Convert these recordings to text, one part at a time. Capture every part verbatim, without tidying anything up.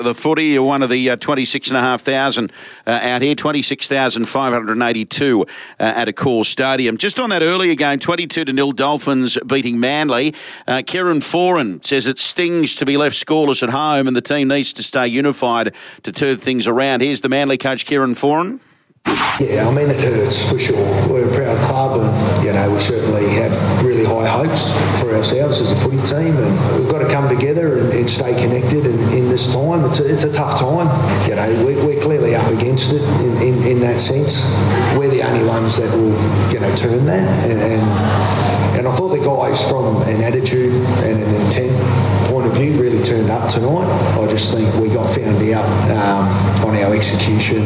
the footy. You're one of the uh, twenty-six thousand five hundred uh, out here, twenty-six thousand five hundred eighty-two uh, at Accor Stadium. Just on that earlier game, twenty-two to nil Dolphins beating Manly. Uh, Kieran Foran says it stings to be left scoreless at home and the team needs to stay unified to turn things around. Here's the Manly coach, Kieran Foran. Yeah, I mean, it hurts for sure. We're a proud club and, you know, we certainly have really high hopes for ourselves as a footy team, and we've got to come together and, and stay connected in, in this time. It's a, it's a tough time. You know, we, we're clearly up against it in, in, in that sense. We're the only ones that will, you know, turn that. And, and, and I thought the guys, from an attitude and an intent point of view, really turned up tonight. I just think we got found out um, on our execution.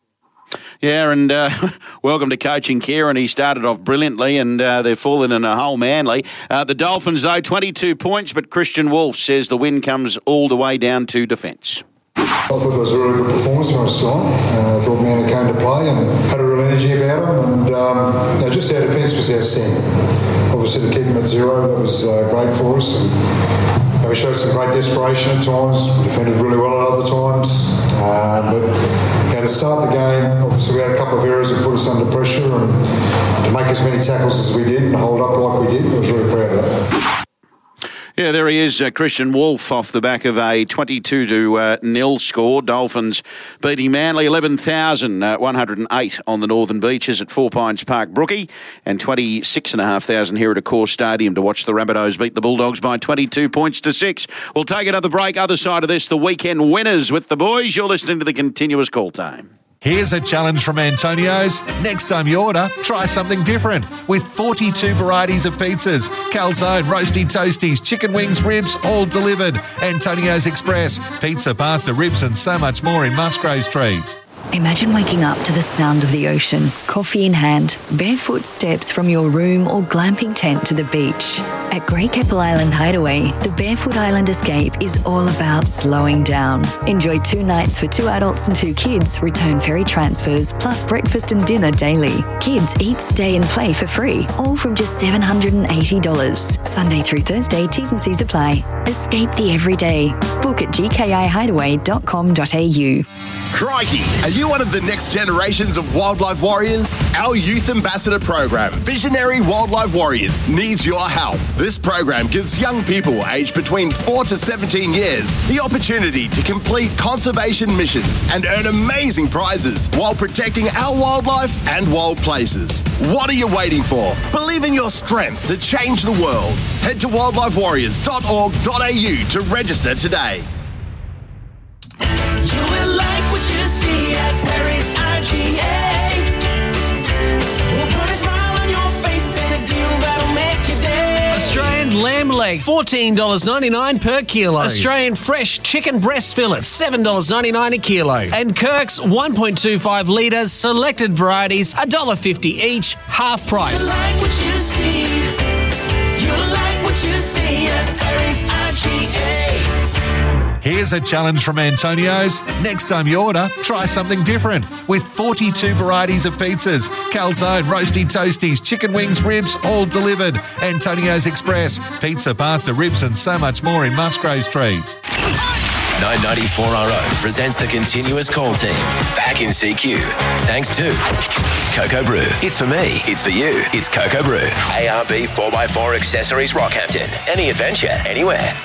Yeah, and uh, welcome to coaching Kieran. He started off brilliantly and uh, they're falling in a hole, Manly. Uh, the Dolphins, though, twenty-two points, but Christian Wolf says the win comes all the way down to defence. I thought that was a really good performance from us tonight. Uh, I thought Manly came to play and had a real energy about them, and um, you know, just our defence was outstanding. Obviously, to keep them at zero, that was uh, great for us. And, you know, we showed some great desperation at times. We defended really well at other times. Uh, but you know, to start the game, obviously we had a couple of errors that put us under pressure, and to make as many tackles as we did and hold up like we did, I was really proud of that. Yeah, there he is, uh, Christian Wolf, off the back of a twenty-two to nil score. Dolphins beating Manly, eleven thousand one hundred eight on the Northern Beaches at Four Pines Park Brookie, and twenty-six thousand five hundred here at Accor Stadium to watch the Rabbitohs beat the Bulldogs by twenty-two points to six. We'll take another break. Other side of this, the weekend winners with the boys. You're listening to the Continuous Call Time. Here's a challenge from Antonio's. Next time you order, try something different. With forty-two varieties of pizzas, calzone, roasty toasties, chicken wings, ribs, all delivered. Antonio's Express, pizza, pasta, ribs and so much more in Musgrave Street. Imagine waking up to the sound of the ocean, coffee in hand, barefoot steps from your room or glamping tent to the beach. At Great Keppel Island Hideaway, the Barefoot Island Escape is all about slowing down. Enjoy two nights for two adults and two kids, return ferry transfers, plus breakfast and dinner daily. Kids eat, stay and play for free, all from just seven hundred eighty dollars. Sunday through Thursday, T's and C's apply. Escape the everyday. Book at g k i hideaway dot com dot a u. Crikey! Are you one of the next generations of wildlife warriors? Our Youth Ambassador program, Visionary Wildlife Warriors, needs your help. This program gives young people aged between four to seventeen years the opportunity to complete conservation missions and earn amazing prizes while protecting our wildlife and wild places. What are you waiting for? Believe in your strength to change the world. Head to wildlife warriors dot org dot a u to register today. You will like what you see at Perry's I G A. We'll put a smile on your face and a deal that'll make your day. Australian lamb leg, fourteen dollars ninety-nine per kilo. Australian fresh chicken breast fillet, seven dollars ninety-nine a kilo. And Kirk's one point two five litres, selected varieties, one dollar fifty each, half price. You like what you see. You like what you see at Perry's I G A. Here's a challenge from Antonio's. Next time you order, try something different. With forty-two varieties of pizzas, calzone, roasty toasties, chicken wings, ribs, all delivered. Antonio's Express, pizza, pasta, ribs and so much more in Musgrave Street. nine ninety-four R O presents the Continuous Call Team. Back in C Q. Thanks to Cocoa Brew. It's for me. It's for you. It's Cocoa Brew. A R B four by four Accessories Rockhampton. Any adventure, anywhere.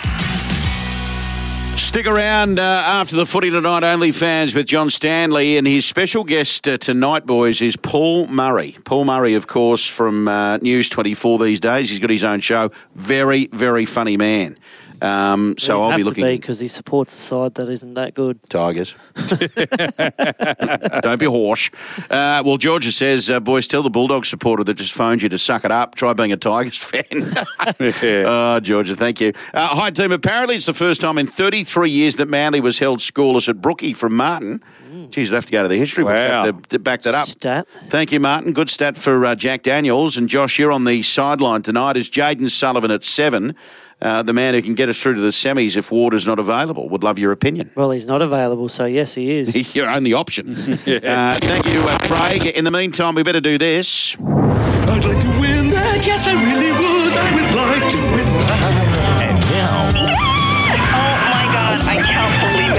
Stick around uh, after the footy tonight, OnlyFans with John Stanley, and his special guest uh, tonight, boys, is Paul Murray. Paul Murray, of course, from uh, News twenty-four these days. He's got his own show. Very, very funny man. Um, so I'll be looking because be he supports a side that isn't that good. Tigers. Don't be harsh. Uh, well, Georgia says, uh, boys, tell the Bulldogs supporter that just phoned you to suck it up. Try being a Tigers fan. yeah. Oh, Georgia, thank you. Uh, hi, team. Apparently, it's the first time in thirty-three years that Manly was held scoreless at Brookie from Martin. Mm. Geez, I'd have to go to the history books wow. to, to back that up. Stat. Thank you, Martin. Good stat for uh, Jack Daniels. And Josh, you're on the sideline tonight. Is Jaden Sullivan at seven? Uh, the man who can get us through to the semis if Water's not available. Would love your opinion. Well, he's not available, so yes, he is. Your only option. yeah. uh, thank you, uh, Craig. In the meantime, we better do this. I'd like to win that. Yes, I really would. I would like to win that. And now, oh my God, I can't believe it. on the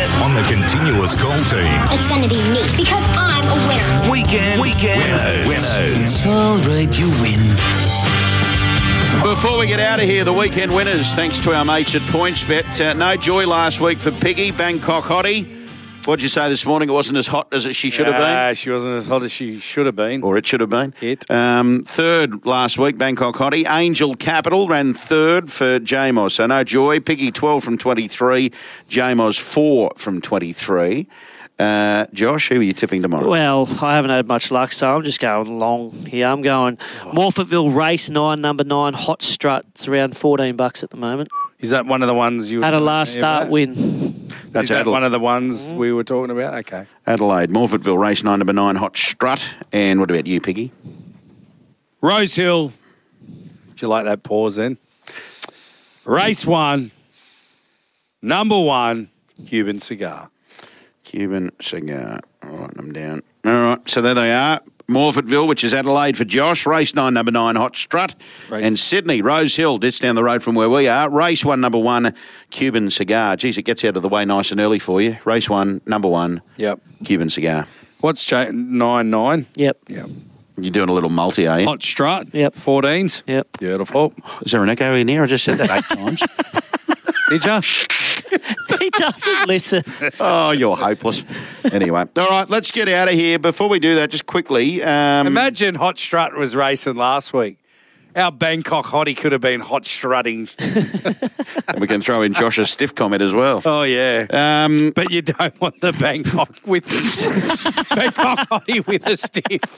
continuous call team. It's going to be me because I'm a winner. Weekend, weekend winners. winners. All right, you win. Before we get out of here, the weekend winners, thanks to our mates at PointsBet. Uh, no joy last week for Piggy, Bangkok Hottie. What'd you say this morning? It wasn't as hot as it she should have been? Uh, she wasn't as hot as she should have been. Or it should have been. It. Um, third last week, Bangkok Hottie. Angel Capital ran third for Jamos. So no joy. Piggy twelve from twenty-three. Jamos four from twenty-three. Uh, Josh, who are you tipping tomorrow? Well, I haven't had much luck, so I'm just going long here. I'm going Morphettville Race nine, number nine, Hot Strut. It's around fourteen bucks at the moment. Is that one of the ones you had a last start about? win? That's Is that Adelaide. one of the ones we were talking about? Okay. Adelaide, Morphettville Race nine, number nine, Hot Strut. And what about you, Piggy? Rose Hill. Do you like that pause then? Race one, number one, Cuban Cigar. Cuban Cigar. All right, I'm down. All right, so there they are. Morphettville, which is Adelaide for Josh. Race nine, number nine, Hot Strut. Race. And Sydney, Rose Hill, just down the road from where we are. Race one, number one, Cuban Cigar. Geez, it gets out of the way nice and early for you. Race one, number one, Yep. Cuban Cigar. What's cha- nine nine? Yep. Yep. You're doing a little multi, are you? Hot Strut. Yep. fourteens. Yep. Beautiful. Is there an echo in here? I just said that eight times. Did ya? He doesn't listen. Oh, you're hopeless. Anyway, all right, let's get out of here. Before we do that, just quickly. Um, Imagine Hot Strut was racing last week. Our Bangkok Hottie could have been hot strutting. we can throw in Josh's stiff comment as well. Oh, yeah. Um, but you don't want the Bangkok with the Bangkok Hottie with a stiff.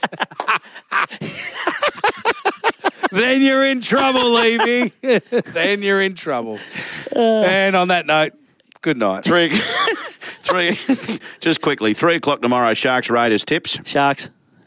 Then you're in trouble, Levy. Then you're in trouble. Uh, and on that note, good night. Three, three. Just quickly, three o'clock tomorrow. Sharks Raiders tips. Sharks.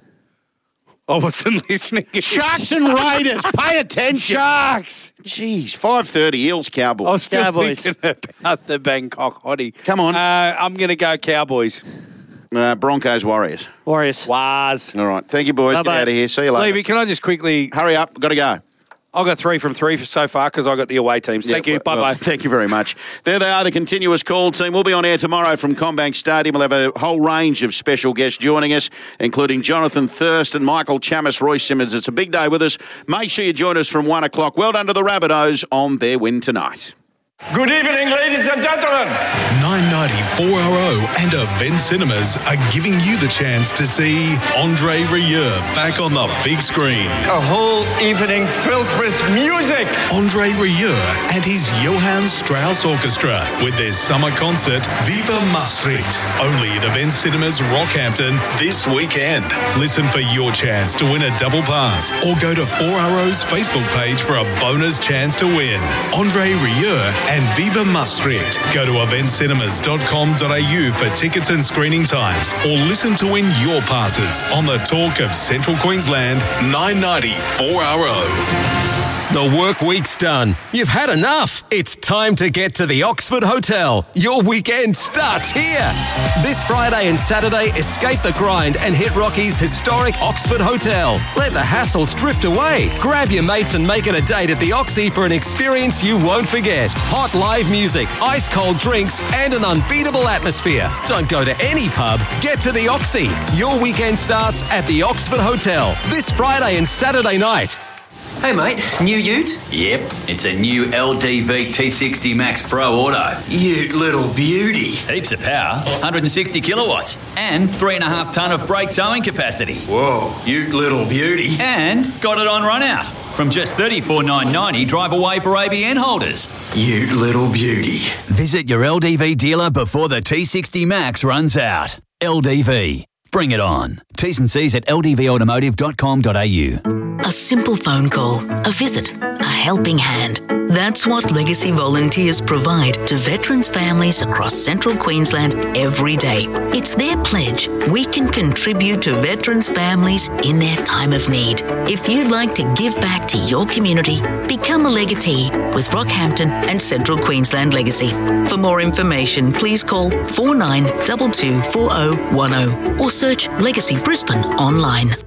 I wasn't listening. Sharks and Raiders. Pay attention. Sharks. Jeez, five thirty. Eels Cowboys. I was still Cowboys. thinking about the Bangkok Hottie. Come on. Uh, I'm going to go Cowboys. Uh, Broncos Warriors. Warriors. Waz. All right. Thank you, boys. Bye-bye. Get out of here. See you later. Levy, can I just quickly... Hurry up. Got to go. I've got three from three for so far because I got the away teams. Thank Yeah, you. well, Bye-bye. well, thank you very much. There they are, the continuous call team. We'll be on air tomorrow from Combank Stadium. We'll have a whole range of special guests joining us, including Jonathan Thurston, Michael Chamis, Roy Simmons. It's a big day with us. Make sure you join us from one o'clock. Well done to the Rabbitohs on their win tonight. Good evening, ladies and gentlemen. nine ninety four R O and Event Cinemas are giving you the chance to see Andre Rieu back on the big screen. A whole evening filled with music. Andre Rieu and his Johann Strauss Orchestra with their summer concert Viva Maastricht. Only at Event Cinemas Rockhampton this weekend. Listen for your chance to win a double pass or go to four R O's Facebook page for a bonus chance to win. Andre Rieu and Viva Maastricht. Go to event cinemas dot com dot a u for tickets and screening times or listen to win your passes on the Talk of Central Queensland nine ninety four R O. The work week's done. You've had enough. It's time to get to the Oxford Hotel. Your weekend starts here. This Friday and Saturday, escape the grind and hit Rocky's historic Oxford Hotel. Let the hassles drift away. Grab your mates and make it a date at the Oxy for an experience you won't forget. Hot live music, ice cold drinks, and an unbeatable atmosphere. Don't go to any pub. Get to the Oxy. Your weekend starts at the Oxford Hotel this Friday and Saturday night. Hey mate, new ute? Yep, it's a new L D V T sixty Max Pro Auto. Ute little beauty. Heaps of power, one hundred sixty kilowatts, and three and a half tonne of brake towing capacity. Whoa, ute little beauty. And got it on run out. From just thirty-four thousand nine hundred ninety dollars drive away for A B N holders. Ute little beauty. Visit your L D V dealer before the T sixty Max runs out. L D V. Bring it on. T's and C's at l d v automotive dot com dot a u. A simple phone call, a visit, a helping hand. That's what Legacy volunteers provide to veterans' families across central Queensland every day. It's their pledge. We can contribute to veterans' families in their time of need. If you'd like to give back to your community, become a legatee with Rockhampton and Central Queensland Legacy. For more information, please call four nine two two four zero one zero or search Legacy Brisbane online.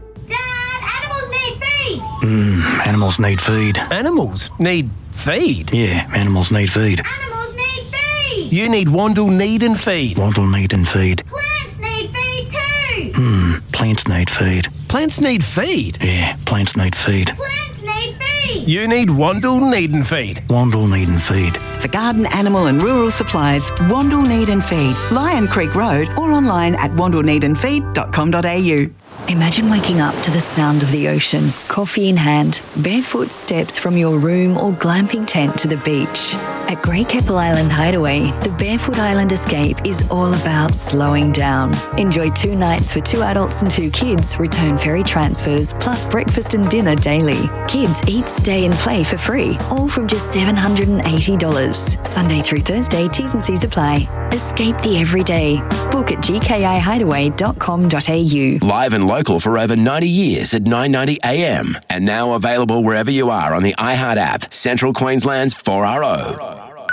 Mm, animals need feed. Animals need feed? Yeah, animals need feed. Animals need feed. feed. You need Wandle Need and Feed. Wandle Need and Feed. Plants need feed too. Hmm, plants need feed. Plants need feed? Yeah, plants need feed. Plants need feed. You need Wandle Need and Feed. Wandle Need and Feed. For garden, animal and rural supplies, Wandle Need and Feed, Lion Creek Road, or online at wandle need and feed dot com dot a u. Imagine waking up to the sound of the ocean, coffee in hand, barefoot steps from your room or glamping tent to the beach. At Great Keppel Island Hideaway, the Barefoot Island Escape is all about slowing down. Enjoy two nights for two adults and two kids, return ferry transfers, plus breakfast and dinner daily. Kids eat, stay and play for free, all from just seven hundred eighty dollars. Sunday through Thursday, T's and C's apply. Escape the everyday. Book at g k i hideaway dot com dot a u. Live and local for over ninety years at nine ninety A M. And now available wherever you are on the iHeart app, Central Queensland's four R O.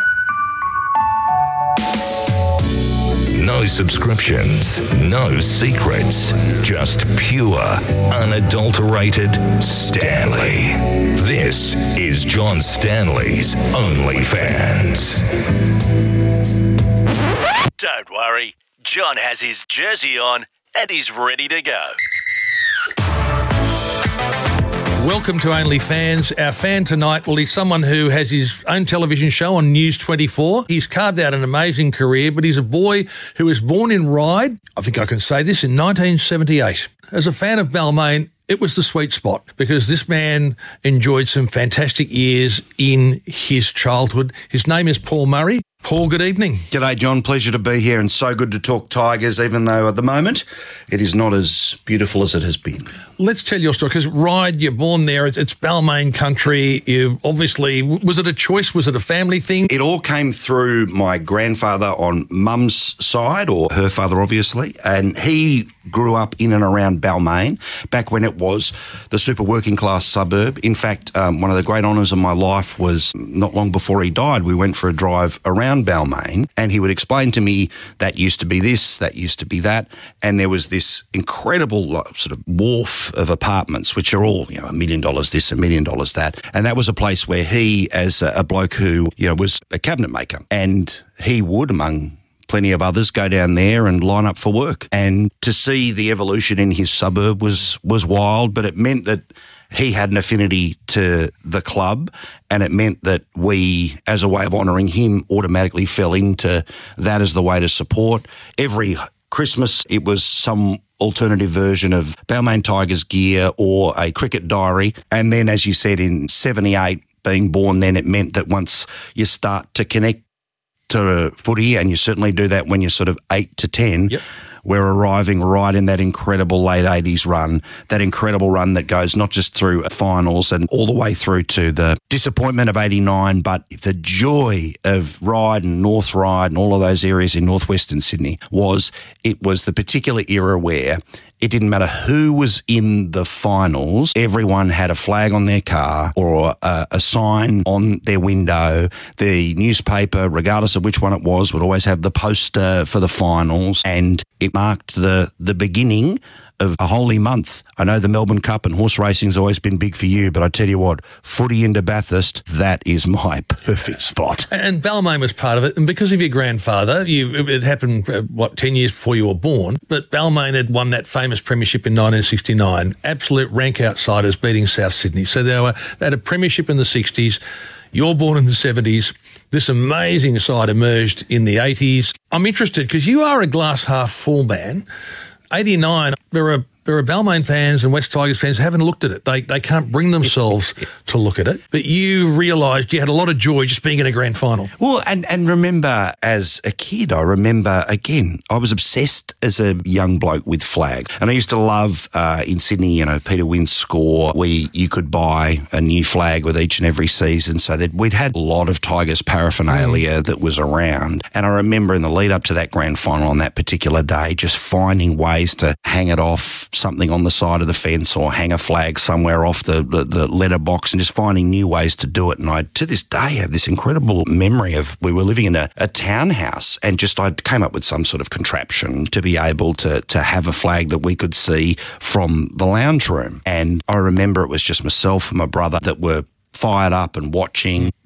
No subscriptions, no secrets, just pure, unadulterated Stanley. This is John Stanley's OnlyFans. Don't worry, John has his jersey on and he's ready to go. Welcome to OnlyFans. Our fan tonight, well, he's someone who has his own television show on News twenty-four. He's carved out an amazing career, but he's a boy who was born in Ryde, I think I can say this, in nineteen seventy-eight. As a fan of Balmain, it was the sweet spot because this man enjoyed some fantastic years in his childhood. His name is Paul Murray. Paul, good evening. G'day, John. Pleasure to be here and so good to talk Tigers, even though at the moment it is not as beautiful as it has been. Let's tell your story, because Ryde, you're born there, it's, it's Balmain country. You obviously, was it a choice? Was it a family thing? It all came through my grandfather on mum's side, or her father, obviously, and he grew up in and around Balmain back when it was the super working class suburb. In fact, um, one of the great honours of my life was not long before he died, we went for a drive around Balmain and he would explain to me that used to be this, that used to be that, and there was this incredible sort of wharf of apartments which are all, you know, a million dollars this, a million dollars that, and that was a place where he, as a, a bloke who, you know, was a cabinet maker, and he would, among plenty of others, go down there and line up for work. And to see the evolution in his suburb was was wild, but it meant that he had an affinity to the club, and it meant that we, as a way of honouring him, automatically fell into that as the way to support. Every Christmas, it was some alternative version of Balmain Tigers gear or a cricket diary. And then, as you said, in seventy-eight, being born then, it meant that once you start to connect to footy, and you certainly do that when you're sort of eight to ten, yep. We're arriving right in that incredible late eighties run, that incredible run that goes not just through finals and all the way through to the disappointment of eighty-nine, but the joy of Ryde and North Ryde and all of those areas in northwestern Sydney was, it was the particular era where it didn't matter who was in the finals. Everyone had a flag on their car or a, a sign on their window. The newspaper, regardless of which one it was, would always have the poster for the finals, and it marked the, the beginning of a holy month. I know the Melbourne Cup and horse racing's always been big for you, but I tell you what, footy into Bathurst, that is my perfect spot. And Balmain was part of it, and because of your grandfather, you, it happened, uh, what, ten years before you were born, but Balmain had won that famous premiership in nineteen sixty-nine, absolute rank outsiders beating South Sydney. So they, were, they had a premiership in the sixties, you're born in the seventies, this amazing side emerged in the eighties. I'm interested, because you are a glass half full man. eighty-nine, there are there are Balmain fans and West Tigers fans who haven't looked at it. They they can't bring themselves to look at it. But you realised you had a lot of joy just being in a grand final. Well, and, and remember, as a kid, I remember, again, I was obsessed as a young bloke with flag. And I used to love, uh, in Sydney, you know, Peter Wynn's score, where you could buy a new flag with each and every season. So that we'd had a lot of Tigers paraphernalia mm. that was around. And I remember in the lead up to that grand final on that particular day, just finding ways to hang it off something on the side of the fence or hang a flag somewhere off the, the, the letterbox, and just finding new ways to do it. And I, to this day, have this incredible memory of, we were living in a, a townhouse, and just I came up with some sort of contraption to be able to, to have a flag that we could see from the lounge room. And I remember it was just myself and my brother that were fired up and watching.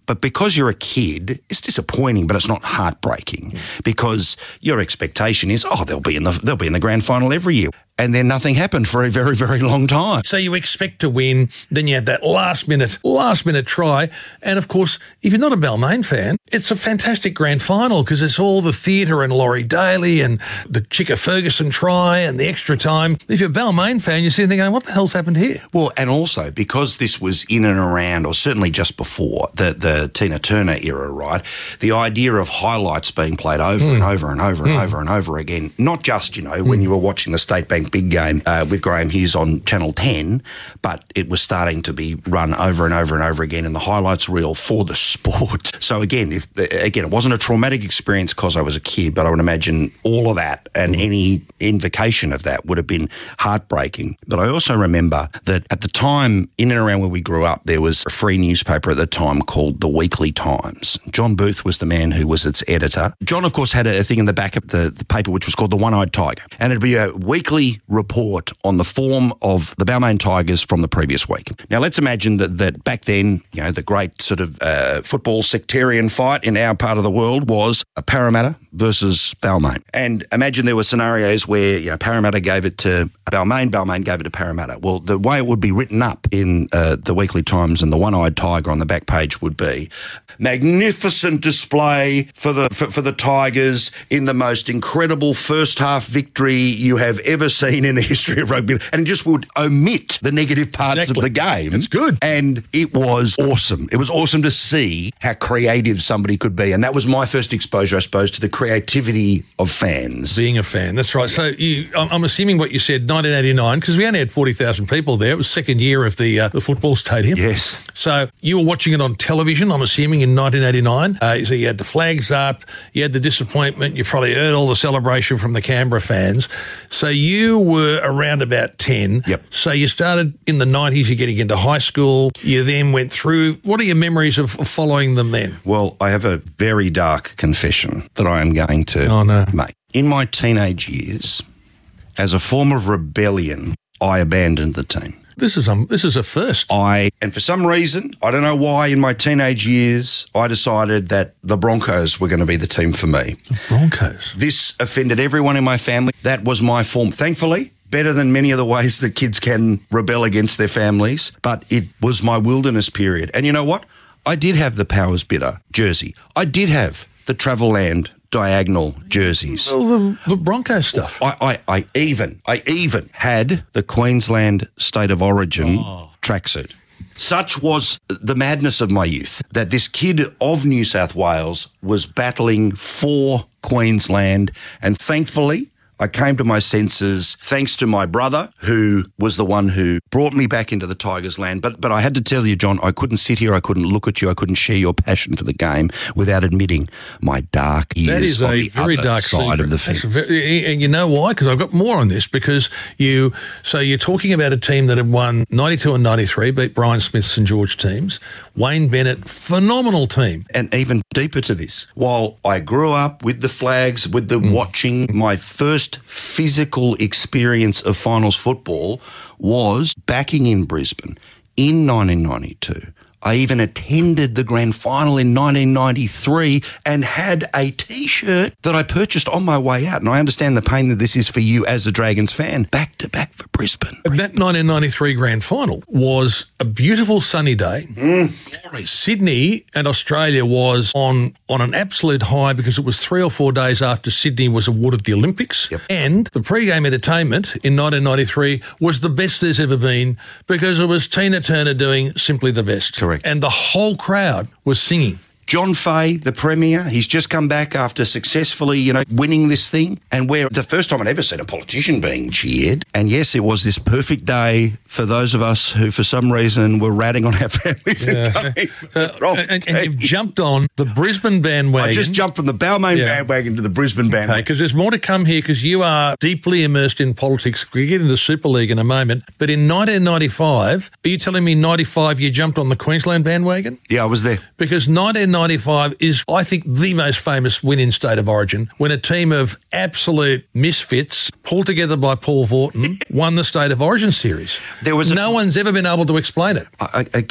But because you're a kid, it's disappointing, but it's not heartbreaking because your expectation is, oh, they'll be in the they'll be in the grand final every year. And then nothing happened for a very, very long time. So you expect to win, then you have that last minute, last minute try. And of course, if you're not a Balmain fan, it's a fantastic grand final because it's all the theatre and Laurie Daly and the Chicka Ferguson try and the extra time. If you're a Balmain fan, you're sitting there going, what the hell's happened here? Well, and also because this was in and around, or certainly just before the, the Tina Turner era, right? The idea of highlights being played over mm. and over and over and mm. over and over again, not just, you know, mm. when you were watching the State Bank Big Game uh, with Graham Hughes on Channel ten, but it was starting to be run over and over and over again in the highlights reel for the sport. So again, if the, again, it wasn't a traumatic experience because I was a kid, but I would imagine all of that and any invocation of that would have been heartbreaking. But I also remember that at the time, in and around where we grew up, there was a free newspaper at the time called The Weekly Times. John Booth was the man who was its editor. John, of course, had a thing in the back of the, the paper which was called The One-Eyed Tiger, and it'd be a weekly report on the form of the Balmain Tigers from the previous week. Now, let's imagine that, that back then, you know, the great sort of uh, football sectarian fight in our part of the world was a Parramatta versus Balmain. And imagine there were scenarios where, you know, Parramatta gave it to Balmain, Balmain gave it to Parramatta. Well, the way it would be written up in uh, the Weekly Times and the One-Eyed Tiger on the back page would be magnificent display for the for, for the Tigers in the most incredible first half victory you have ever seen in the history of rugby, and just would omit the negative parts exactly. of the game. It's good. And it was awesome. It was awesome to see how creative somebody could be. And that was my first exposure, I suppose, to the creativity of fans. Being a fan, that's right. So you, I'm assuming what you said, nineteen eighty-nine, because we only had forty thousand people there. It was second year of the uh, the football stadium. Yes. So you were watching it on television, I'm assuming, in nineteen eighty-nine. Uh, so you had the flags up, you had the disappointment, you probably heard all the celebration from the Canberra fans. So you were around about ten. Yep. So you started in the nineties, you're getting into high school. You then went through. What are your memories of following them then? Well, I have a very dark confession that I am going to oh, no. make. In my teenage years, as a form of rebellion, I abandoned the team. This is um, this is a first. I and for some reason, I don't know why, in my teenage years, I decided that the Broncos were going to be the team for me. The Broncos. This offended everyone in my family. That was my form. Thankfully, better than many of the ways that kids can rebel against their families, but it was my wilderness period. And you know what? I did have the Powers Bitter jersey. I did have the Travelland diagonal jerseys. Well, the, the Bronco stuff. I, I, I even, I even had the Queensland State of Origin oh. tracksuit. Such was the madness of my youth that this kid of New South Wales was battling for Queensland, and thankfully I came to my senses thanks to my brother, who was the one who brought me back into the Tigers land. But but I had to tell you, John, I couldn't sit here, I couldn't look at you, I couldn't share your passion for the game without admitting my dark years that is on a the very other dark side secret. of the fence. Very, and you know why? Because I've got more on this. Because you, so you're talking about a team that had won ninety-two and ninety-three, beat Brian Smith's St George teams. Wayne Bennett, phenomenal team. And even deeper to this, while I grew up with the flags, with the mm. watching, my first physical experience of finals football was backing in Brisbane in nineteen ninety-two. I even attended the grand final in nineteen ninety-three and had a T-shirt that I purchased on my way out. And I understand the pain that this is for you as a Dragons fan. Back to back for Brisbane. That nineteen ninety-three grand final was a beautiful sunny day. Mm. Sydney and Australia was on, on an absolute high because it was three or four days after Sydney was awarded the Olympics. Yep. And the pre-game entertainment in nineteen ninety-three was the best there's ever been because it was Tina Turner doing Simply the Best. Correct. And the whole crowd was singing. John Fay, the Premier, he's just come back after successfully, you know, winning this thing. And where the first time I'd ever seen a politician being cheered. And yes, it was this perfect day for those of us who, for some reason, were ratting on our families. Yeah. And, so, and, and you've jumped on the Brisbane bandwagon. I just jumped from the Balmain yeah. bandwagon to the Brisbane bandwagon. Because okay, there's more to come here because you are deeply immersed in politics. We'll get into Super League in a moment. But in nineteen ninety-five, are you telling me ninety-five you jumped on the Queensland bandwagon? Yeah, I was there. Because nineteen ninety-five is, I think, the most famous win in State of Origin when a team of absolute misfits, pulled together by Paul Vaughton, won the State of Origin series. There was no a, one's ever been able to explain it. I, again,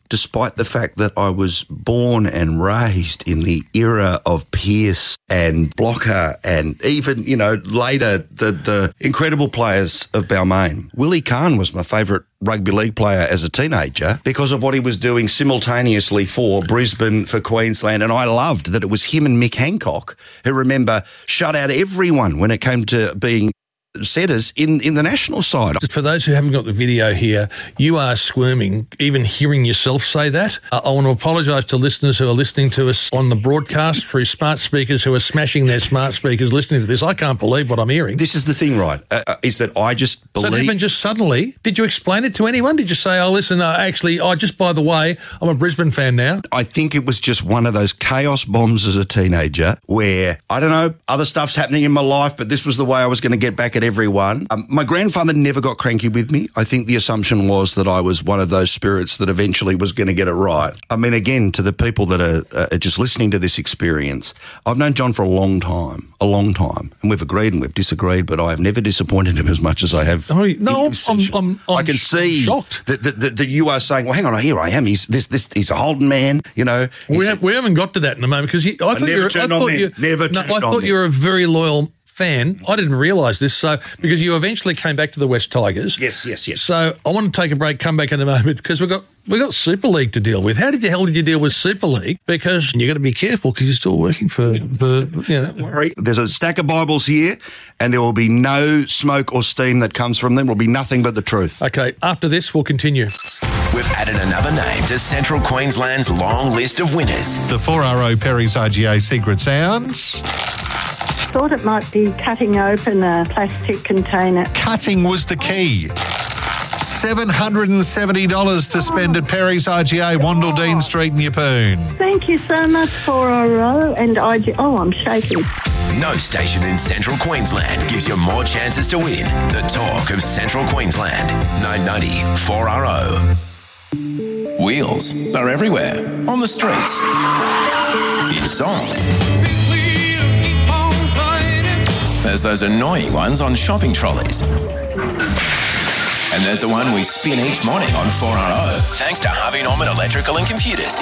despite the fact that I was born and raised in the era of Pearce and Blocker and even, you know, later the, the incredible players of Balmain. Willie Kahn was my favourite rugby league player as a teenager because of what he was doing simultaneously for Brisbane, for Queensland, and I loved that it was him and Mick Hancock who, remember, shut out everyone when it came to being setters in, in the national side. For those who haven't got the video here, you are squirming, even hearing yourself say that. Uh, I want to apologise to listeners who are listening to us on the broadcast through smart speakers who are smashing their smart speakers listening to this. I can't believe what I'm hearing. This is the thing, right, uh, uh, is that I just believe... So it happened just suddenly. Did you explain it to anyone? Did you say, oh, listen, uh, actually, oh, just by the way, I'm a Brisbane fan now? I think it was just one of those chaos bombs as a teenager where, I don't know, other stuff's happening in my life, but this was the way I was going to get back at everyone. Um, my grandfather never got cranky with me. I think the assumption was that I was one of those spirits that eventually was going to get it right. I mean, again, to the people that are, uh, are just listening to this experience, I've known John for a long time, a long time, and we've agreed and we've disagreed, but I have never disappointed him as much as I have. Oh, no, I'm, I'm, I'm, I'm I can see shocked that, that, that, that you are saying, well, hang on, here I am. He's this, this, he's a Holden man, you know. We, have, we haven't got to that in a moment because I thought never you were, turned I on thought men. you, Never no, turned I on thought men. you were a very loyal fan. I didn't realise this. So because you eventually came back to the West Tigers. Yes, yes, yes. So I want to take a break, come back in a moment because we've got we've got Super League to deal with. How did the hell did you deal with Super League? Because you got to be careful because you're still working for the. You know. Don't worry. There's a stack of Bibles here, and there will be no smoke or steam that comes from them. There will be nothing but the truth. Okay. After this, we'll continue. We've added another name to Central Queensland's long list of winners. The four R O Perry's I G A Secret Sounds. Thought it might be cutting open a plastic container. Cutting was the key. seven hundred seventy dollars to spend at Perry's I G A, Wandle Dean Street in Yeppoon. Thank you so much for a row and I G. Oh, I'm shaking. No station in Central Queensland gives you more chances to win. The talk of Central Queensland. nine ninety four R O. Wheels are everywhere. On the streets. In songs. There's those annoying ones on shopping trolleys. And there's the one we spin each morning on four R O, thanks to Harvey Norman Electrical and Computers.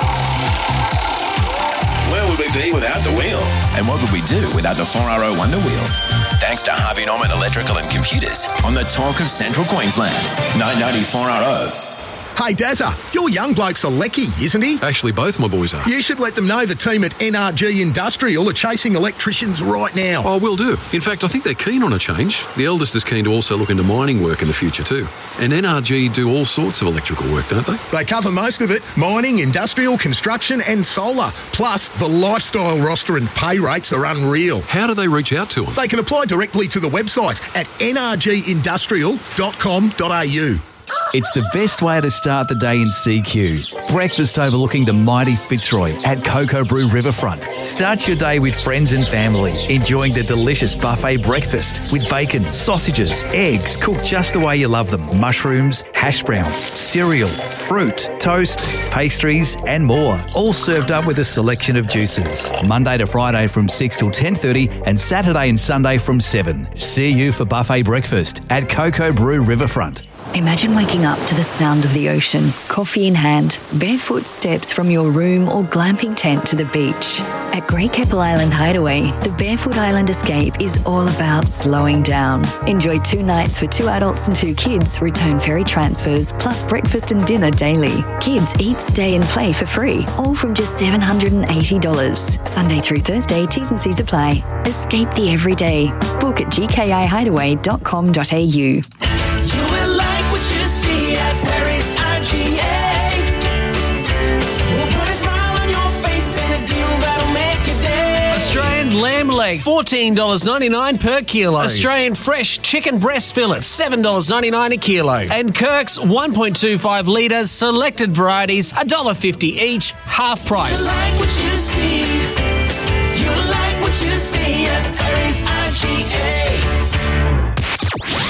Where would we be without the wheel? And what would we do without the four R O Wonder Wheel? Thanks to Harvey Norman Electrical and Computers on the talk of Central Queensland. nine ninety four R O. Hey, Dazza, your young bloke's a lecky, isn't he? Actually, both my boys are. You should let them know the team at N R G Industrial are chasing electricians right now. Oh, will do. In fact, I think they're keen on a change. The eldest is keen to also look into mining work in the future too. And N R G do all sorts of electrical work, don't they? They cover most of it, mining, industrial, construction and solar. Plus, the lifestyle roster and pay rates are unreal. How do they reach out to them? They can apply directly to the website at n r g industrial dot com dot a u. It's the best way to start the day in C Q. Breakfast overlooking the mighty Fitzroy at Cocoa Brew Riverfront. Start your day with friends and family, enjoying the delicious buffet breakfast with bacon, sausages, eggs cooked just the way you love them, mushrooms, hash browns, cereal, fruit, toast, pastries and more. All served up with a selection of juices. Monday to Friday from six till ten thirty and Saturday and Sunday from seven. See you for buffet breakfast at Cocoa Brew Riverfront. Imagine waking up to the sound of the ocean, coffee in hand, barefoot steps from your room or glamping tent to the beach. At Great Keppel Island Hideaway, the Barefoot Island Escape is all about slowing down. Enjoy two nights for two adults and two kids, return ferry transfers, plus breakfast and dinner daily. Kids eat, stay and play for free, all from just seven hundred eighty dollars. Sunday through Thursday, T's and C's apply. Escape the everyday. Book at g k i hideaway dot com dot a u. You will like what you see at Perry's I G A. We'll put a smile on your face and a deal that'll make your day. Australian lamb leg, fourteen dollars ninety-nine per kilo. Australian fresh chicken breast fillet, seven dollars ninety-nine a kilo. And Kirk's one point two five litres selected varieties, one dollar fifty each, half price. You like what you see. You like what you see at Perry's I G A.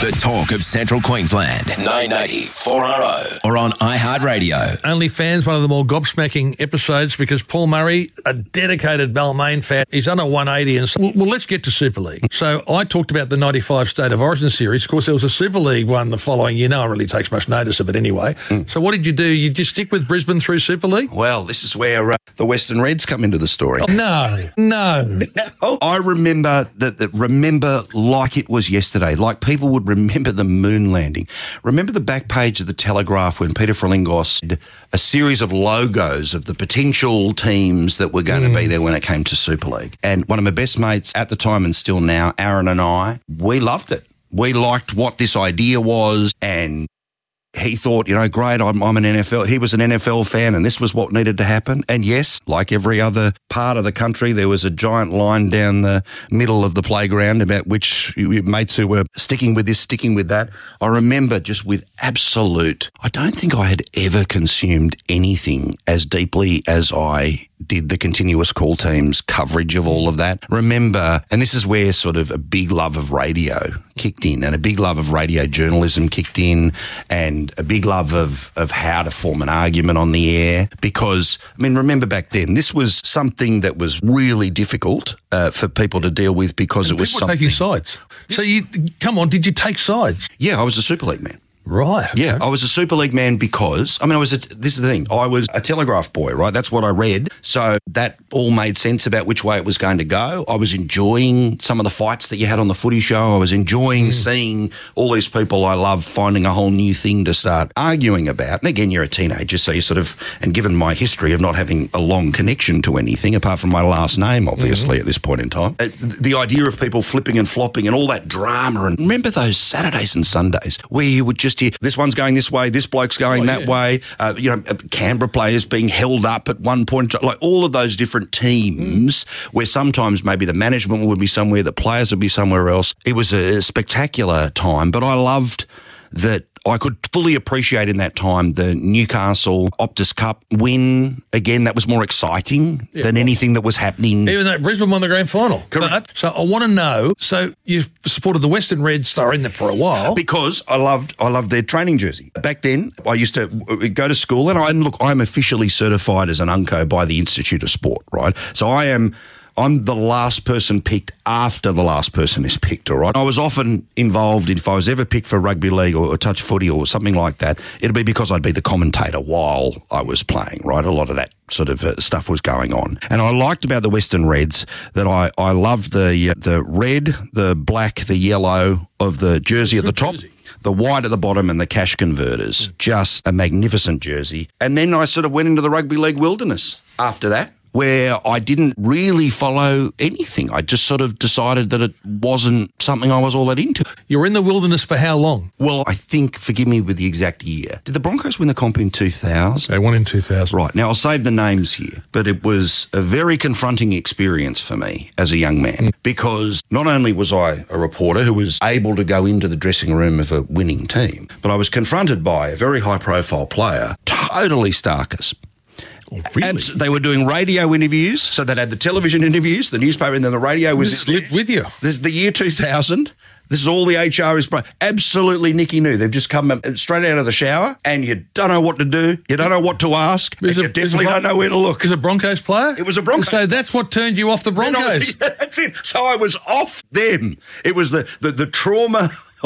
The talk of Central Queensland. nine eighty four R O or on iHeartRadio. Only fans, one of the more gobsmacking episodes because Paul Murray, a dedicated Balmain fan, he's on a one eighty. And so, well, well, let's get to Super League. So I talked about the ninety-five State of Origin series. Of course, there was a Super League one the following year. No one really takes much notice of it anyway. Mm. So what did you do? You just stick with Brisbane through Super League? Well, this is where uh, the Western Reds come into the story. Oh, no, no. no. I remember that, that, remember like it was yesterday, like people would remember the moon landing. Remember the back page of the Telegraph when Peter Frelingos did a series of logos of the potential teams that were going mm. to be there when it came to Super League. And one of my best mates at the time and still now, Aaron and I, we loved it. We liked what this idea was, and he thought, you know, great, I'm, I'm an N F L. He was an N F L fan, and this was what needed to happen. And yes, like every other part of the country, there was a giant line down the middle of the playground about which mates who were sticking with this, sticking with that. I remember just with absolute, I don't think I had ever consumed anything as deeply as I did the continuous call team's coverage of all of that. Remember, and this is where sort of a big love of radio kicked in, and a big love of radio journalism kicked in, and a big love of, of how to form an argument on the air. Because, I mean, remember back then, this was something that was really difficult uh, for people to deal with because and it was people something. taking sides. Yes. So you, come on, did you take sides? Yeah, I was a Super League man. Right. Okay. Yeah, I was a Super League man because, I mean, I was, a, this is the thing, I was a Telegraph boy, right? That's what I read. So that all made sense about which way it was going to go. I was enjoying some of the fights that you had on the footy show. I was enjoying mm. seeing all these people I love finding a whole new thing to start arguing about. And again, you're a teenager, so you sort of, and given my history of not having a long connection to anything, apart from my last name, obviously, mm. at this point in time, uh, the idea of people flipping and flopping and all that drama. And remember those Saturdays and Sundays where you would just hear, this one's going this way, this bloke's going oh, that yeah. way, uh, you know, Canberra players being held up at one point, like all of those different teams mm. where sometimes maybe the management would be somewhere, the players would be somewhere else. It was a spectacular time, but I loved that I could fully appreciate in that time the Newcastle Optus Cup win. Again, that was more exciting yeah, than well, anything that was happening. Even though Brisbane won the grand final. Correct. But, so I want to know, so you've supported the Western Reds, they were in there for a while. Because I loved I loved their training jersey. Back then, I used to go to school, and I and look, I'm officially certified as an unco by the Institute of Sport, right? So I am... I'm the last person picked after the last person is picked, all right? I was often involved in, if I was ever picked for rugby league or, or touch footy or something like that, it'd be because I'd be the commentator while I was playing, right? A lot of that sort of uh, stuff was going on. And I liked about the Western Reds that I, I loved the, uh, the red, the black, the yellow of the jersey at the top. Jersey. The white at the bottom and the cash converters. Mm. Just a magnificent jersey. And then I sort of went into the rugby league wilderness after that, where I didn't really follow anything. I just sort of decided that it wasn't something I was all that into. You were in the wilderness for how long? Well, I think, forgive me with the exact year. Did the Broncos win the comp in two thousand? They won in two thousand. Right. Now, I'll save the names here, but it was a very confronting experience for me as a young man mm. because not only was I a reporter who was able to go into the dressing room of a winning team, but I was confronted by a very high-profile player, totally starkers. Oh, really? Abs- they were doing radio interviews, so they had the television interviews, the newspaper, and then the radio was... This lived with you. This, the year two thousand, this is all the H R is... Absolutely Nicky new. They've just come straight out of the shower, and you don't know what to do, you don't know what to ask, and you definitely don't know where to look. Is it a Broncos player? It was a Broncos. So that's what turned you off the Broncos? Was, yeah, that's it. So I was off them. It was the, the, the trauma...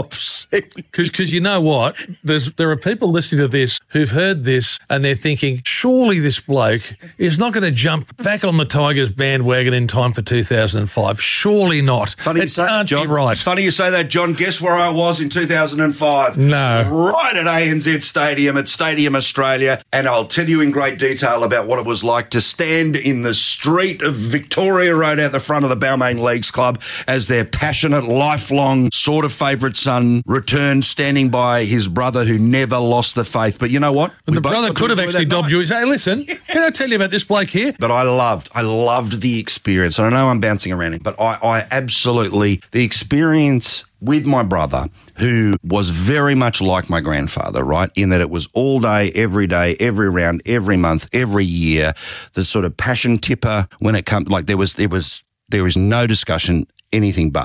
Because you know what? There's there are people listening to this who've heard this and they're thinking, surely this bloke is not going to jump back on the Tigers bandwagon in time for two thousand five. Surely not. Funny it you say, can't John, be right. It's funny you say that, John. Guess where I was in two thousand five? No. Right at A N Z Stadium, at Stadium Australia. And I'll tell you in great detail about what it was like to stand in the street of Victoria Road out the front of the Balmain Leagues Club as their passionate, lifelong sort of favourite son returned standing by his brother who never lost the faith. But you know what? And the brother could have actually dobbed you. Say, hey, listen, yeah. Can I tell you about this bloke here? But I loved, I loved the experience. I know I'm bouncing around it, but I, I absolutely, the experience with my brother, who was very much like my grandfather, right, in that it was all day, every day, every round, every month, every year, the sort of passion tipper when it comes, like there was, there was, there was no discussion, anything but.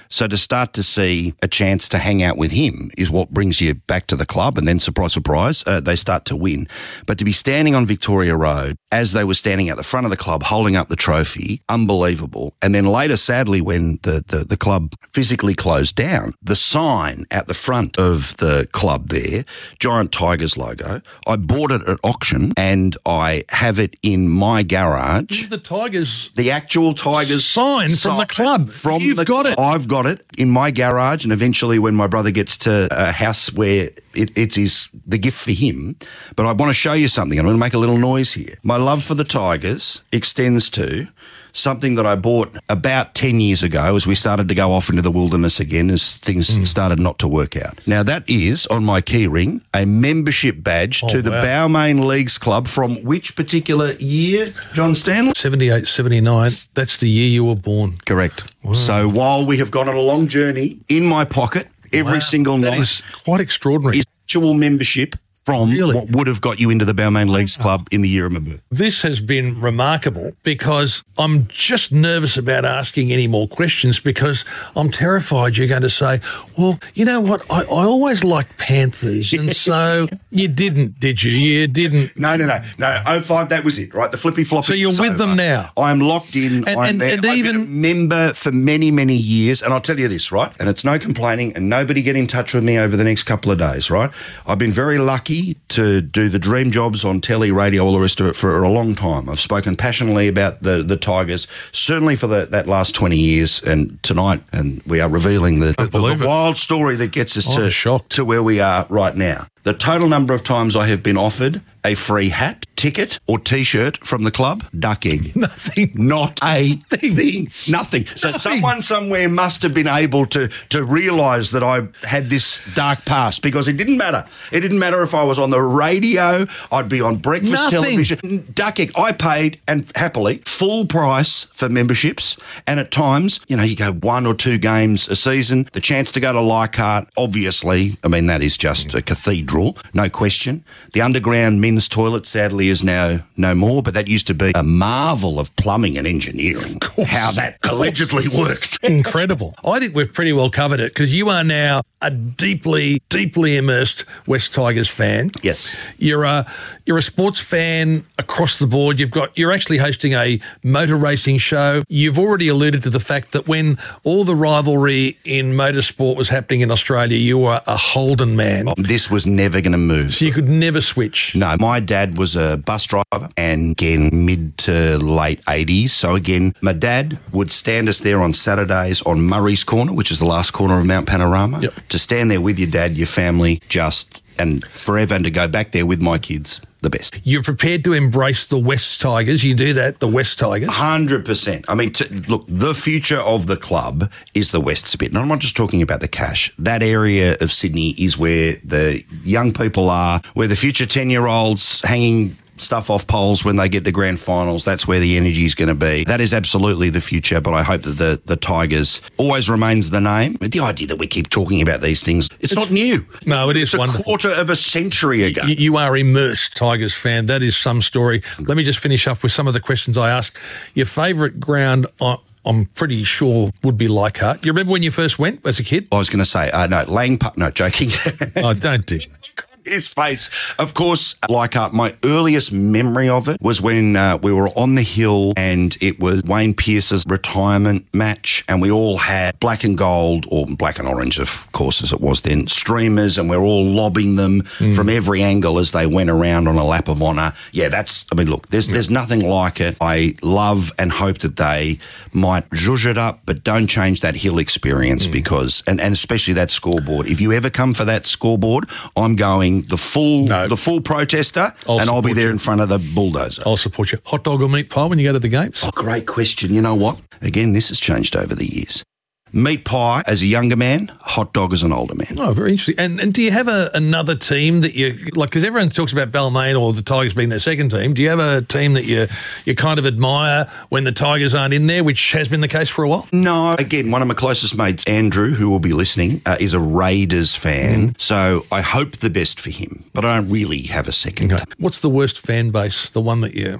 So to start to see a chance to hang out with him is what brings you back to the club, and then surprise, surprise, uh, they start to win. But to be standing on Victoria Road as they were standing at the front of the club holding up the trophy, unbelievable. And then later, sadly, when the, the, the club physically closed down, the sign at the front of the club there, Giant Tigers logo, I bought it at auction and I have it in my garage. This is the Tigers. The actual Tigers sign from the club. From You've the, got it. I've got it in my garage, and eventually when my brother gets to a house where it, it is the gift for him. But I want to show you something. I'm going to make a little noise here. My love for the Tigers extends to something that I bought about ten years ago as we started to go off into the wilderness again as things mm. started not to work out. Now, that is, on my key ring, a membership badge oh, to the wow. Balmain Leagues Club from which particular year, John Stanley? seventy-eight, seventy-nine. That's the year you were born. Correct. Wow. So while we have gone on a long journey, in my pocket, every wow. single that night. That is quite extraordinary. Is actual membership from really? what would have got you into the Balmain Leagues Club in the year of my birth. This has been remarkable because I'm just nervous about asking any more questions because I'm terrified you're going to say, well, you know what, I, I always liked Panthers, and so you didn't, did you? You didn't. No, no, no. No, oh five, that was it, right? The flippy floppy. So you're with them now? I'm locked in. And, I'm and, and I've even been a member for many, many years, and I'll tell you this, right? And it's no complaining, and nobody get in touch with me over the next couple of days, right? I've been very lucky to do the dream jobs on telly, radio, all the rest of it for a long time. I've spoken passionately about the, the Tigers, certainly for the, that last twenty years, and tonight, and we are revealing the, the, the wild story that gets us I'm to, shocked. to where we are right now. The total number of times I have been offered a free hat, ticket or T-shirt from the club, duck egg. Nothing. Not a thing. Nothing. So Nothing. someone somewhere must have been able to, to realise that I had this dark past, because it didn't matter. It didn't matter if I was on the radio, I'd be on breakfast Nothing. television. Duck egg. I paid, and happily, full price for memberships. And at times, you know, you go one or two games a season, the chance to go to Leichhardt, obviously, I mean, that is just a cathedral, no question. The underground men's toilet, sadly, is now no more, but that used to be a marvel of plumbing and engineering, how that allegedly worked. Incredible. I think we've pretty well covered it, because you are now a deeply, deeply immersed West Tigers fan. Yes. You're a you're a sports fan across the board. You've got you're actually hosting a motor racing show. You've already alluded to the fact that when all the rivalry in motorsport was happening in Australia, you were a Holden man. Oh, this was never going to move. So you could never switch. No, my dad was a bus driver, and again, mid to late eighties. So again, my dad would stand us there on Saturdays on Murray's Corner, which is the last corner of Mount Panorama. Yep. To stand there with your dad, your family, just and forever, and to go back there with my kids, the best. You're prepared to embrace the West Tigers. You do that, the West Tigers. one hundred percent. I mean, to, look, the future of the club is the West Spit. And I'm not just talking about the cash. That area of Sydney is where the young people are, where the future ten-year-olds hanging stuff off poles when they get to grand finals. That's where the energy is going to be. That is absolutely the future, but I hope that the, the Tigers always remains the name. But the idea that we keep talking about these things, it's, it's not new. No, it is it's a wonderful. quarter of a century ago. You, you are immersed Tigers fan. That is some story. Let me just finish up with some of the questions I asked. Your favourite ground on I'm pretty sure would be Leichhardt. You remember when you first went as a kid? I was going to say, uh, no, Lang Park, no, joking. Oh, don't do His face. Of course, Leichhardt, my earliest memory of it was when uh, we were on the hill and it was Wayne Pearce's retirement match, and we all had black and gold, or black and orange, of course, as it was then, streamers, and we're all lobbing them mm. from every angle as they went around on a lap of honour. Yeah, that's, I mean, look, there's yeah. there's nothing like it. I love and hope that they might zhuzh it up, but don't change that hill experience mm. because, and, and especially that scoreboard. If you ever come for that scoreboard, I'm going the full no. the full protester, I'll and I'll be there you. in front of the bulldozer. I'll support you. Hot dog or meat pie when you go to the games? Oh, great question. You know what? Again, this has changed over the years. Meat pie as a younger man, hot dog as an older man. Oh, very interesting. And and do you have a, another team that you, like, because everyone talks about Balmain or the Tigers being their second team, do you have a team that you you kind of admire when the Tigers aren't in there, which has been the case for a while? No. Again, one of my closest mates, Andrew, who will be listening, uh, is a Raiders fan, mm. so I hope the best for him, but I don't really have a second. Okay. What's the worst fan base, the one that you...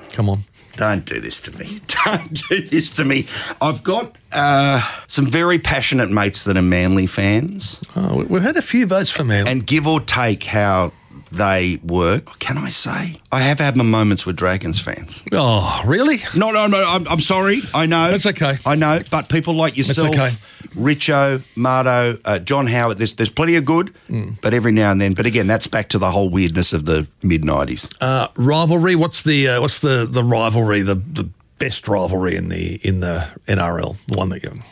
Come on. Don't do this to me. Don't do this to me. I've got uh, some very passionate mates that are Manly fans. Oh, we've had a few votes for Manly. And give or take how they work, can I say? I have had my moments with Dragons fans. Oh, really? No, no, no. I'm, I'm sorry. I know. That's okay. I know. But people like yourself, okay. Richo, Mardo, uh, John Howard, there's, there's plenty of good, mm. but every now and then. But again, that's back to the whole weirdness of the mid nineties. Uh, rivalry. What's the uh, what's the, the rivalry? The the best rivalry in the in the N R L. The one that you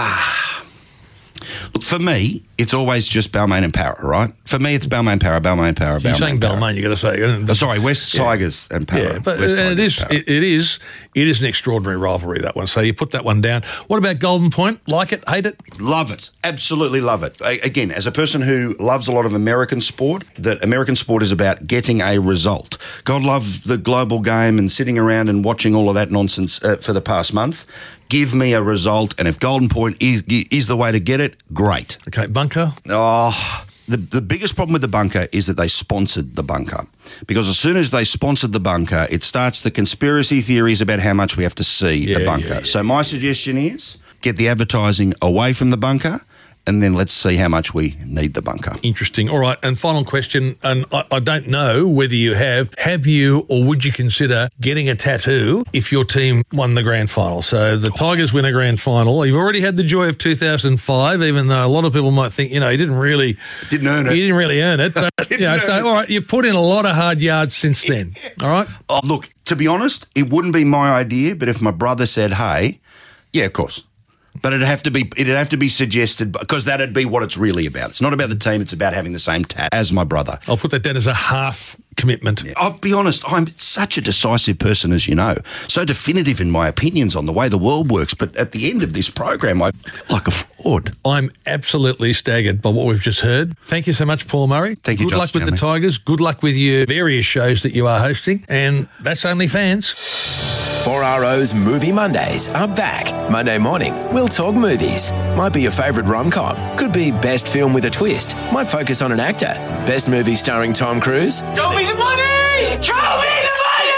ah. Look, for me, it's always just Balmain and Para, right? For me, it's Balmain, Para, Balmain, Para, Balmain. You're saying Balmain, you got to say. Oh, sorry, West yeah. Tigers and Para. Yeah, but West and it is Para. it, it is it is an extraordinary rivalry, that one. So you put that one down. What about Golden Point? Like it? Hate it? Love it. Absolutely love it. I, again, as a person who loves a lot of American sport, that American sport is about getting a result. God love the global game and sitting around and watching all of that nonsense uh, for the past month. Give me a result, and if Golden Point is, is the way to get it, great. Okay, bunker? Oh, the, the biggest problem with the bunker is that they sponsored the bunker. Because as soon as they sponsored the bunker, it starts the conspiracy theories about how much we have to see yeah, the bunker. Yeah, yeah. So my suggestion is get the advertising away from the bunker, and then let's see how much we need the bunker. Interesting. All right, and final question, and I, I don't know whether you have, have you or would you consider getting a tattoo if your team won the grand final? So the Tigers win a grand final. You've already had the joy of two thousand five, even though a lot of people might think, you know, he didn't really... Didn't earn it. He didn't really earn it. But, you know, so, all right, you've put in a lot of hard yards since then, all right? Oh, look, to be honest, it wouldn't be my idea, but if my brother said, hey, yeah, of course. But it'd have to be it'd have to be suggested, because that'd be what it's really about. It's not about the team, it's about having the same tat as my brother. I'll put that down as a half commitment. Yeah. I'll be honest, I'm such a decisive person, as you know, so definitive in my opinions on the way the world works, but at the end of this program, I feel like a fraud. I'm absolutely staggered by what we've just heard. Thank you so much, Paul Murray. Thank you, Good John luck Stanley. with the Tigers. Good luck with your various shows that you are hosting, and that's only fans. four R O's Movie Mondays are back. Monday morning, we'll talk movies. Might be your favourite rom-com. Could be best film with a twist. Might focus on an actor. Best movie starring Tom Cruise. Show me the money! Show me the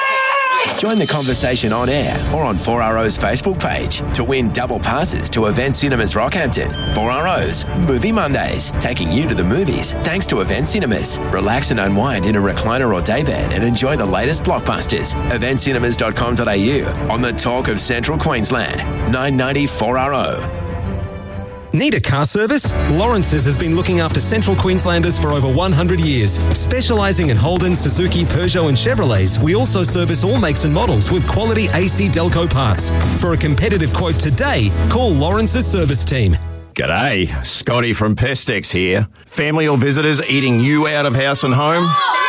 money! Join the conversation on air or on four R O's Facebook page to win double passes to Event Cinemas Rockhampton. four R O's Movie Mondays, taking you to the movies thanks to Event Cinemas. Relax and unwind in a recliner or daybed and enjoy the latest blockbusters. event cinemas dot com dot a u on the talk of Central Queensland. nine ninety four R O. Need a car service? Lawrence's has been looking after Central Queenslanders for over one hundred years. Specialising in Holden, Suzuki, Peugeot and Chevrolets, we also service all makes and models with quality A C Delco parts. For a competitive quote today, call Lawrence's service team. G'day, Scotty from Pestex here. Family or visitors eating you out of house and home?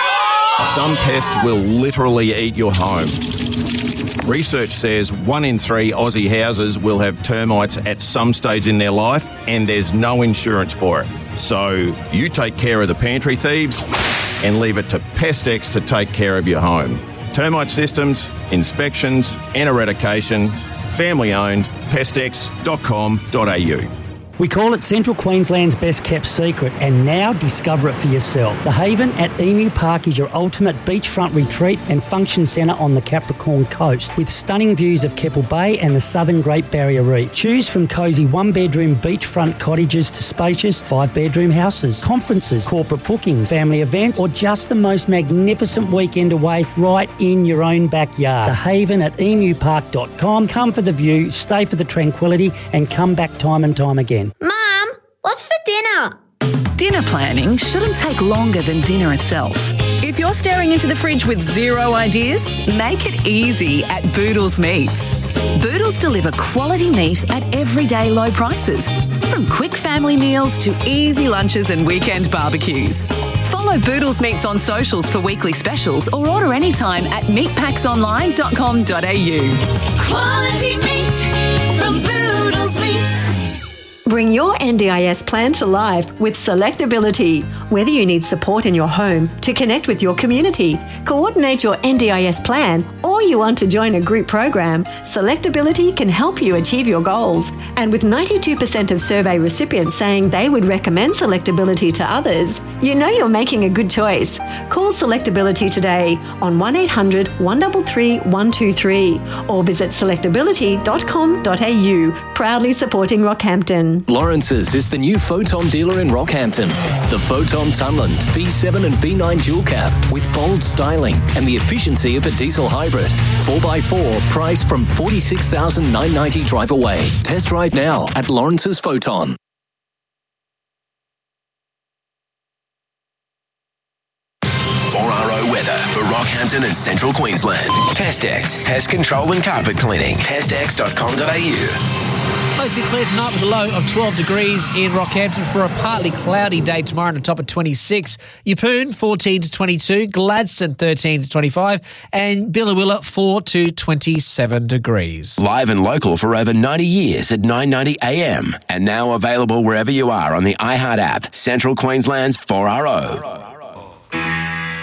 Some pests will literally eat your home. Research says one in three Aussie houses will have termites at some stage in their life, and there's no insurance for it. So you take care of the pantry thieves and leave it to Pestex to take care of your home. Termite systems, inspections and eradication, family owned, pestex dot com dot a u. We call it Central Queensland's best kept secret, and now discover it for yourself. The Haven at Emu Park is your ultimate beachfront retreat and function centre on the Capricorn coast, with stunning views of Keppel Bay and the southern Great Barrier Reef. Choose from cosy one-bedroom beachfront cottages to spacious five-bedroom houses, conferences, corporate bookings, family events, or just the most magnificent weekend away right in your own backyard. The Haven at emu park dot com. Come for the view, stay for the tranquility, and come back time and time again. Mum, what's for dinner? Dinner planning shouldn't take longer than dinner itself. If you're staring into the fridge with zero ideas, make it easy at Boodles Meats. Boodles deliver quality meat at everyday low prices, from quick family meals to easy lunches and weekend barbecues. Follow Boodles Meats on socials for weekly specials or order anytime at meat packs online dot com dot a u. Quality meat from Boodles Meats. Bring your N D I S plan to life with Selectability. Whether you need support in your home to connect with your community, coordinate your N D I S plan, or you want to join a group program, Selectability can help you achieve your goals. And with ninety-two percent of survey recipients saying they would recommend Selectability to others, you know you're making a good choice. Call Selectability today on one eight hundred, one three three, one two three or visit selectability dot com dot a u. Proudly supporting Rockhampton. Lawrence's is the new Photon dealer in Rockhampton. The Photon Tunland V seven and V nine dual cab with bold styling and the efficiency of a diesel hybrid. four by four, priced from forty-six thousand nine hundred ninety dollars drive away. Test drive now at Lawrence's Photon. four R O weather for Rockhampton and Central Queensland. Pestex, pest control and carpet cleaning. pestex dot com dot a u. Mostly clear tonight with a low of twelve degrees in Rockhampton for a partly cloudy day tomorrow and a top of twenty-six. Yeppoon, fourteen to twenty-two. Gladstone, thirteen to twenty-five. And Billawilla, four to twenty-seven degrees. Live and local for over ninety years at nine ninety a m. And now available wherever you are on the iHeart app. Central Queensland's four R O.